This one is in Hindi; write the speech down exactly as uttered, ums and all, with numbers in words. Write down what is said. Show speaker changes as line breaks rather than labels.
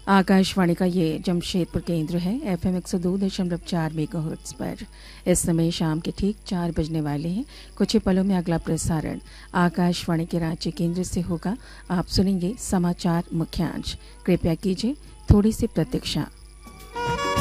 आकाशवाणी का ये जमशेदपुर केंद्र है। एफएम एक सौ दो दशमलव चार मेगाहर्ट्ज पर इस समय शाम के ठीक चार बजने वाले हैं। कुछ ही पलों में अगला प्रसारण आकाशवाणी के रांची केंद्र से होगा। आप सुनेंगे समाचार मुख्यांश। कृपया कीजिए थोड़ी सी प्रतीक्षा।